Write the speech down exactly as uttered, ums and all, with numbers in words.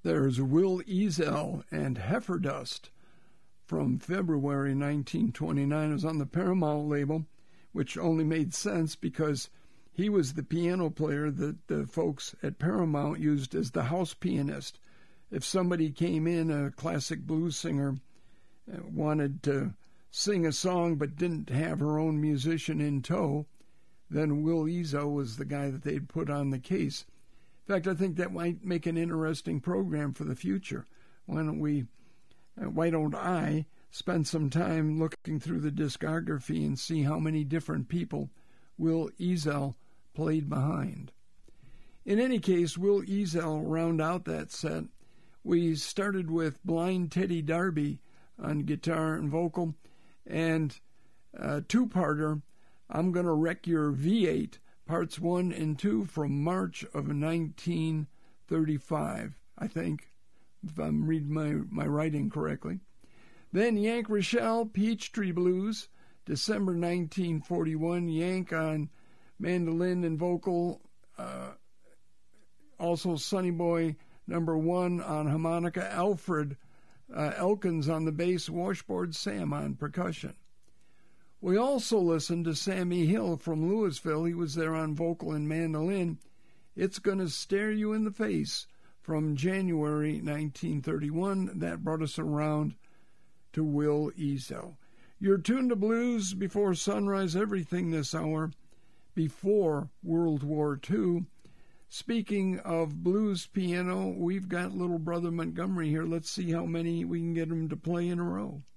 There's Will Eazell and Heifer Dust from February nineteen twenty-nine. It was on the Paramount label, which only made sense because he was the piano player that the folks at Paramount used as the house pianist. If somebody came in, a classic blues singer, wanted to sing a song but didn't have her own musician in tow, then Will Eazell was the guy that they'd put on the case. In fact, I think that might make an interesting program for the future. Why don't we, uh, why don't I spend some time looking through the discography and see how many different people Will Eazell played behind? In any case, Will Eazell round out that set. We started with Blind Teddy Darby on guitar and vocal, and a two-parter, I'm Gonna Wreck Your V eight, parts one and two from March of nineteen thirty-five, I think, if I'm reading my, my writing correctly. Then Yank Rochelle, Peachtree Blues, December nineteen forty-one, Yank on mandolin and vocal, uh, also Sonny Boy number one on harmonica, Alfred uh, Elkins on the bass, Washboard Sam on percussion. We also listened to Sammy Hill from Louisville. He was there on vocal and mandolin. It's Gonna Stare You in the Face from January nineteen thirty-one. That brought us around to Will Eazell. You're tuned to Blues Before Sunrise, everything this hour before World War Two. Speaking of blues piano, we've got little brother Montgomery here. Let's see how many we can get him to play in a row.